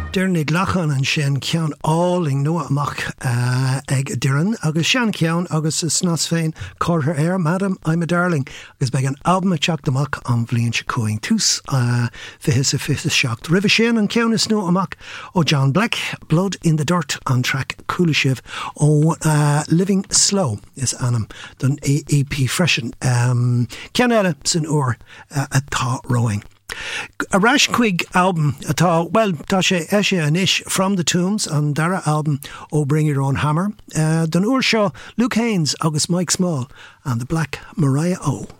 Dearnig lachan an sin cean áling nua amach ag diran agus sean cean agus is snas féin cóthair air Madam I'm a Darling agus beag an album teach amach an bblion se cóing tús fihis seacht rih sin an cean is nua amach ó John Black Blood in the Dirt an track Coolisiv ó Living Slow is anam don EP freshen cean eile san uair atá rowing. A rash quig album atá, well, tá sé eise an ish From the Tombs an dara album ó Bring Your Own Hammer. Don uair seo Luke Haynes agus Mike Small and the Black Mariah O.